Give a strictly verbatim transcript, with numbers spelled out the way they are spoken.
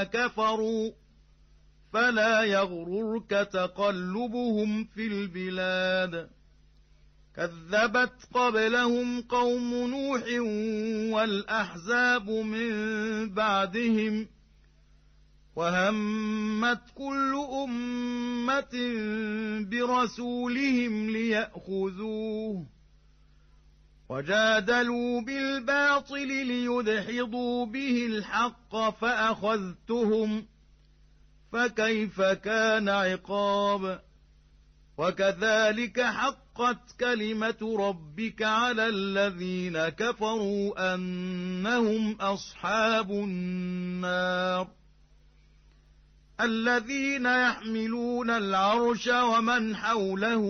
كفروا فلا يغررك تقلبهم في البلاد كذبت قبلهم قوم نوح والأحزاب من بعدهم وهمت كل أمة برسولهم ليأخذوه وجادلوا بالباطل ليدحضوا به الحق فأخذتهم فكيف كان عقاب وكذلك حقت كلمة ربك على الذين كفروا أنهم أصحاب النار الذين يحملون العرش ومن حوله